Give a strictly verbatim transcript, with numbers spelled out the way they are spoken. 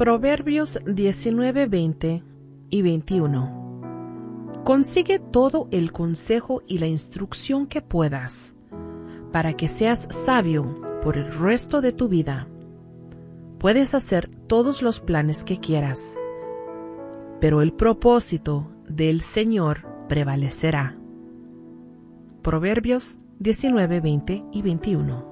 Proverbios diecinueve, veinte y veintiuno. Consigue todo el consejo y la instrucción que puedas, para que seas sabio por el resto de tu vida. Puedes hacer todos los planes que quieras, pero el propósito del Señor prevalecerá. Proverbios diecinueve, veinte y veintiuno.